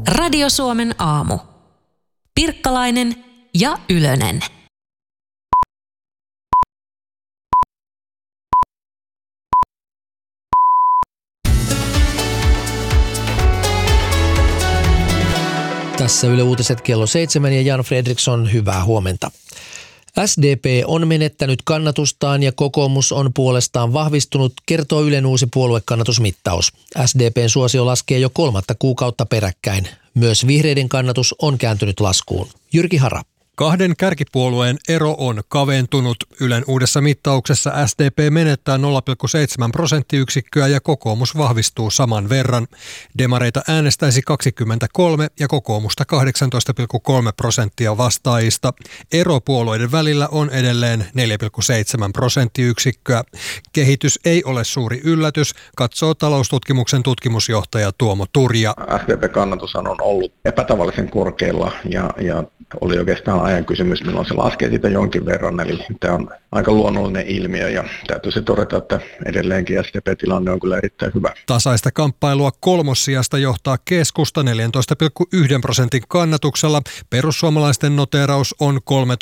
Radio Suomen aamu. Pirkkalainen ja Ylönen. Tässä Yle Uutiset kello 7 ja Jan Fredriksson, hyvää huomenta. SDP on menettänyt kannatustaan ja kokoomus on puolestaan vahvistunut, kertoo Ylen uusi puoluekannatusmittaus. SDPn suosio laskee jo 3. kuukautta peräkkäin. Myös vihreiden kannatus on kääntynyt laskuun. Jyrki Hara. Kahden kärkipuolueen ero on kaventunut. Ylen uudessa mittauksessa SDP menettää 0,7 prosenttiyksikköä ja kokoomus vahvistuu saman verran. Demareita äänestäisi 23 ja kokoomusta 18,3% vastaajista. Ero puolueiden välillä on edelleen 4,7 prosenttiyksikköä. Kehitys ei ole suuri yllätys, katsoo taloustutkimuksen tutkimusjohtaja Tuomo Turja. SDP-kannatus on ollut epätavallisen korkealla ja oli oikeastaan ajan kysymys, milloin se laskee siitä jonkin verran, eli tämä on aika luonnollinen ilmiö ja täytyisi todeta, että edelleenkin SDP-tilanne on kyllä erittäin hyvä. Tasaista kamppailua kolmossijasta johtaa keskusta 14,1% kannatuksella. Perussuomalaisten noteeraus on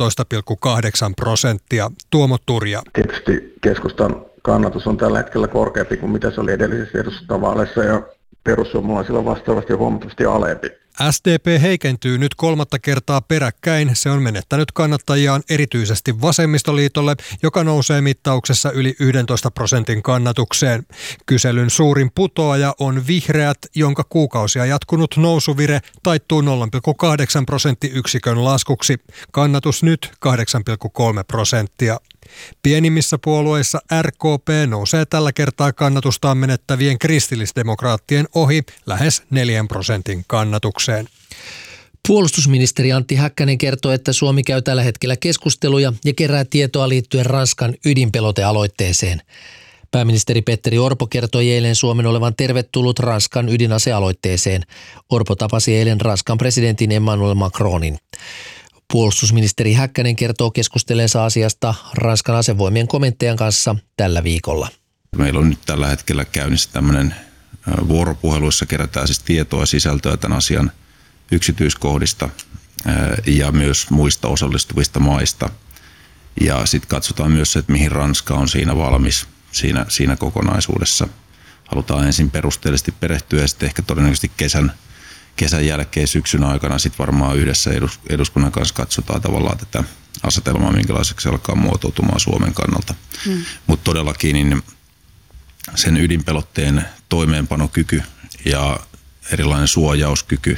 13,8%. Tuomo Turja. Tietysti keskustan kannatus on tällä hetkellä korkeampi kuin mitä se oli edellisissä eduskuntavaaleissa ja perussuomalaisilla vastaavasti huomattavasti alempi. SDP heikentyy nyt 3. kertaa peräkkäin. Se on menettänyt kannattajiaan erityisesti vasemmistoliitolle, joka nousee mittauksessa yli 11% kannatukseen. Kyselyn suurin putoaja on vihreät, jonka kuukausia jatkunut nousuvire taittuu 0,8 prosenttiyksikön laskuksi. Kannatus nyt 8,3%. Pienimmissä puolueissa RKP nousee tällä kertaa kannatustaan menettävien kristillisdemokraattien ohi lähes 4% kannatukseen. Puolustusministeri Antti Häkkänen kertoo, että Suomi käy tällä hetkellä keskusteluja ja kerää tietoa liittyen Ranskan ydinpelotealoitteeseen. Pääministeri Petteri Orpo kertoi eilen Suomen olevan tervetullut Ranskan ydinasealoitteeseen. Orpo tapasi eilen Ranskan presidentin Emmanuel Macronin. Puolustusministeri Häkkänen kertoo keskustelleensa asiasta Ranskan asevoimien komentajan kanssa tällä viikolla. Meillä on nyt tällä hetkellä käynnissä tämmöinen vuoropuhelu, jossa kerätään siis tietoa ja sisältöä tämän asian yksityiskohdista ja myös muista osallistuvista maista. Ja sitten katsotaan myös se, että mihin Ranska on siinä valmis siinä kokonaisuudessa. Halutaan ensin perusteellisesti perehtyä ja sitten ehkä todennäköisesti kesän jälkeen syksyn aikana sitten varmaan yhdessä eduskunnan kanssa katsotaan tavallaan tätä asetelmaa, minkälaiseksi se alkaa muotoutumaan Suomen kannalta. Mutta todellakin niin sen ydinpelotteen toimeenpanokyky ja erilainen suojauskyky,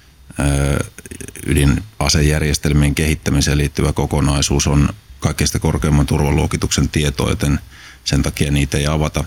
ydinasejärjestelmien kehittämiseen liittyvä kokonaisuus on kaikkein korkeimman turvaluokituksen tieto, joten sen takia niitä ei avata.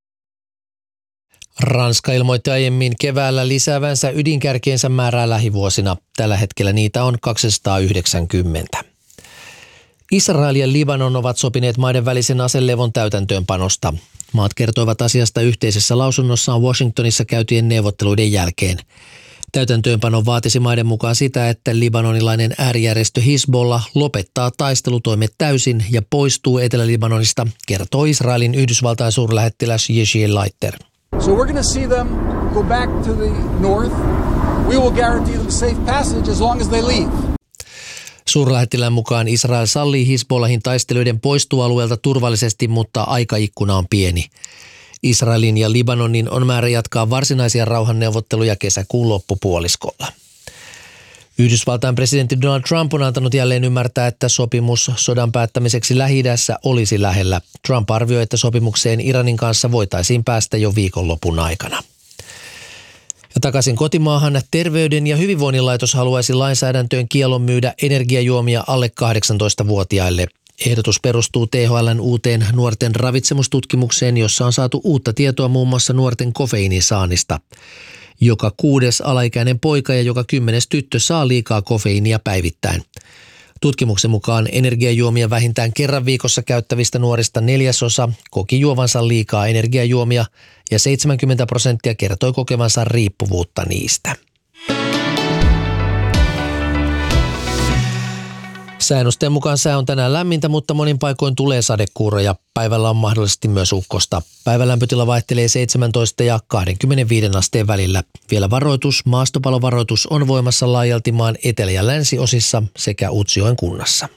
Ranska ilmoitti aiemmin keväällä lisäävänsä ydinkärkiensä määrää lähivuosina. Tällä hetkellä niitä on 290. Israel ja Libanon ovat sopineet maiden välisen aselevon täytäntöönpanosta. Maat kertoivat asiasta yhteisessä lausunnossaan Washingtonissa käytyjen neuvotteluiden jälkeen. Täytäntöönpano vaatisi maiden mukaan sitä, että libanonilainen äärijärjestö Hizbollah lopettaa taistelutoimet täysin ja poistuu Etelä-Libanonista, kertoo Israelin Yhdysvaltain suurlähettiläs Yechiel Leiter. So we're going to see them go back to the north. We will guarantee them safe passage as long as they leave. Suurlähettilään mukaan Israel sallii Hizbollahin taistelijoiden poistua alueelta turvallisesti, mutta aikaikkuna on pieni. Israelin ja Libanonin on määrä jatkaa varsinaisia rauhanneuvotteluja kesäkuun loppupuoliskolla. Yhdysvaltain presidentti Donald Trump on antanut jälleen ymmärtää, että sopimus sodan päättämiseksi Lähi-idässä olisi lähellä. Trump arvioi, että sopimukseen Iranin kanssa voitaisiin päästä jo viikonlopun aikana. Ja takaisin kotimaahan Terveyden ja hyvinvoinnin laitos haluaisi lainsäädäntöön kiellon myydä energiajuomia alle 18-vuotiaille. Ehdotus perustuu THL:n uuteen nuorten ravitsemustutkimukseen, jossa on saatu uutta tietoa muun muassa nuorten kofeiinisaannista. Joka 6. alaikäinen poika ja joka 10. tyttö saa liikaa kofeiinia päivittäin. Tutkimuksen mukaan energiajuomia vähintään kerran viikossa käyttävistä nuorista 1/4 koki juovansa liikaa energiajuomia ja 70% kertoi kokevansa riippuvuutta niistä. Säännösten mukaan sää on tänään lämmintä, mutta monin paikoin tulee sadekuuroja. Päivällä on mahdollisesti myös ukkosta. Päivälämpötila vaihtelee 17 ja 25 asteen välillä. Vielä varoitus, maastopalovaroitus on voimassa laajalti maan etelä- ja länsiosissa sekä Utsjoen kunnassa.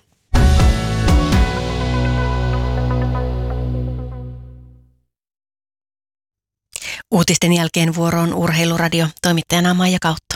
Uutisten jälkeen vuoroon Urheiluradio, toimittajana Maija Kautto.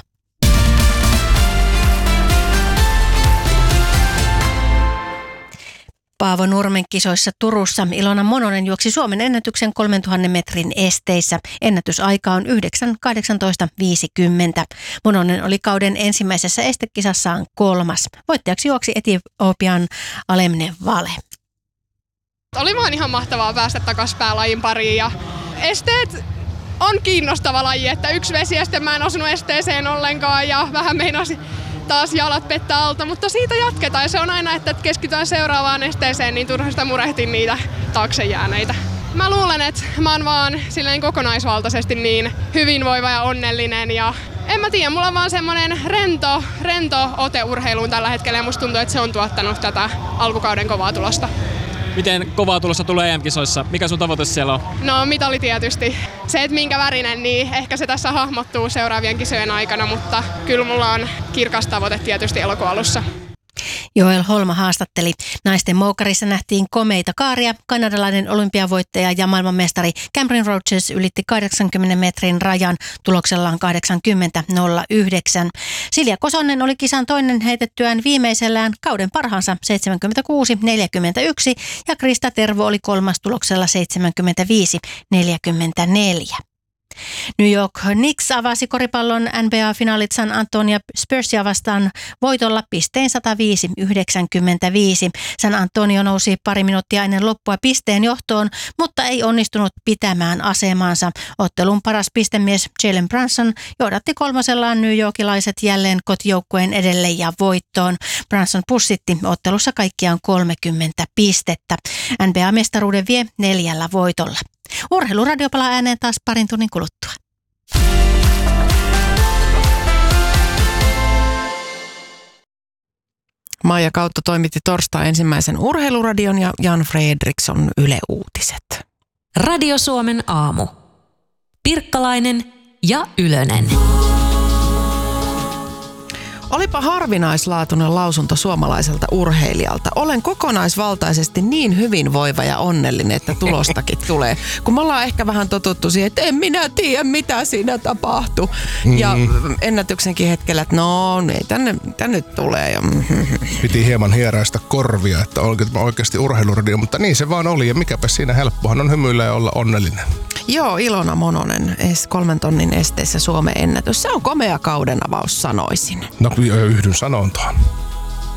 Paavo Nurmen kisoissa Turussa Ilona Mononen juoksi Suomen ennätyksen 3000 metrin esteissä. Ennätysaika on 9.18.50. Mononen oli kauden ensimmäisessä estekisassaan 3. Voittajaksi juoksi Etiopian Alemne Vale. Oli vaan ihan mahtavaa päästä takaisin päälajin pariin ja esteet on kiinnostava laji, että yksi vesi ja sitten mä en osunut esteeseen ollenkaan ja vähän meinasi taas jalat pettää alta, mutta siitä jatketaan ja se on aina, että keskitytään seuraavaan esteeseen, niin turha sitä murehtin niitä taakse jääneitä. Mä luulen, että mä oon vaan silleen kokonaisvaltaisesti niin hyvinvoiva ja onnellinen ja en mä tiedä, mulla on vaan semmonen rento ote urheiluun tällä hetkellä ja musta tuntuu, että se on tuottanut tätä alkukauden kovaa tulosta. Miten kovaa tulosta tulee EM-kisoissa? Mikä sun tavoite siellä on? No mitali tietysti. Se, että minkä värinen, niin ehkä se tässä hahmottuu seuraavien kisojen aikana, mutta kyllä mulla on kirkas tavoite tietysti elokuun alussa. Joel Holma haastatteli. Naisten moukarissa nähtiin komeita kaaria. Kanadalainen olympiavoittaja ja maailmanmestari Cameron Rogers ylitti 80 metrin rajan tuloksellaan 80.09. Silja Kosonen oli kisan toinen heitettyään viimeisellään kauden parhaansa 76.41 ja Krista Tervo oli kolmas tuloksella 75.44. New York Knicks avasi koripallon NBA-finaalit San Antonio Spursia vastaan voitolla pisteen 105-95. San Antonio nousi pari minuuttia ennen loppua pisteen johtoon, mutta ei onnistunut pitämään asemaansa. Ottelun paras pistemies Jalen Brunson johdatti kolmosellaan New Yorkilaiset jälleen kotijoukkueen edelle ja voittoon. Brunson pussitti ottelussa kaikkiaan 30 pistettä. NBA-mestaruuden vie 4 voitolla. Urheiluradio palaa ääneen taas parin tunnin kuluttua. Maija Kautto toimitti torstai ensimmäisen Urheiluradion ja Jan Fredriksson Yle Uutiset. Radio Suomen aamu. Pirkkalainen ja Ylönen. Olipa harvinaislaatuinen lausunto suomalaiselta urheilijalta. Olen kokonaisvaltaisesti niin hyvinvoiva ja onnellinen, että tulostakin tulee. Kun me ollaan ehkä vähän totuttu siihen, että en minä tiedä, mitä siinä tapahtuu. Ja ennätyksenkin hetkellä, että no, ei tänne tulee. Ja piti hieman hieraista korvia, että onko tämä oikeasti urheiluradio, mutta niin se vaan oli. Ja mikäpä siinä helppohan on hymyillä ja olla onnellinen. Joo, Ilona Mononen, 3 tonnin esteissä Suomen ennätys. Se on komea kauden avaus, sanoisin. No, yhdyn sanontaan.